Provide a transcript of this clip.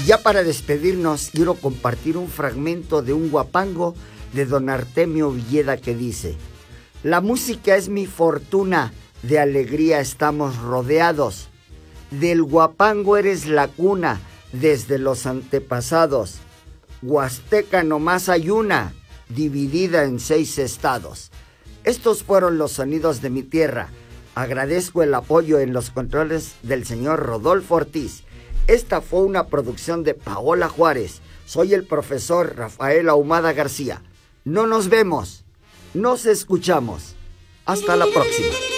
ya para despedirnos, quiero compartir un fragmento de un guapango de don Artemio Villeda que dice: la música es mi fortuna, de alegría estamos rodeados. Del guapango eres la cuna, desde los antepasados. Huasteca nomás hay una, dividida en 6 estados. Estos fueron los sonidos de mi tierra. Agradezco el apoyo en los controles del señor Rodolfo Ortiz. Esta fue una producción de Paola Juárez. Soy el profesor Rafael Ahumada García. No nos vemos, nos escuchamos. Hasta la próxima.